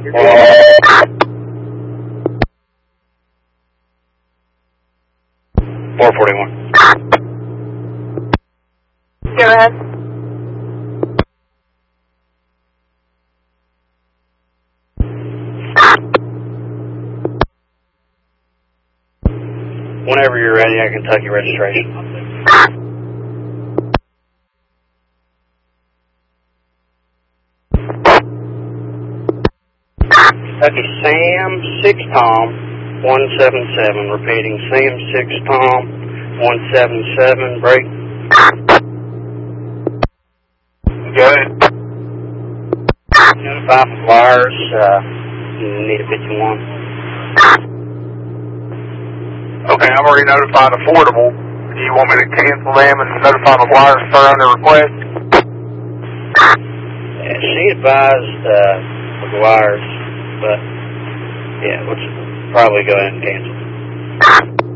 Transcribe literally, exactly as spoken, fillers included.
four forty-one. Go ahead. Whenever you're ready, I can Kentucky registration. Kentucky Sam six Tom one seven seven. Repeating Sam six Tom one seven seven. Break. Go ahead. Notify for wires. Uh, need a fifty-one. Okay, I've already notified Affordable. Do you want me to cancel them and notify the wires for under request? Yeah, she advised uh, the wires, but yeah, let's probably go ahead and cancel.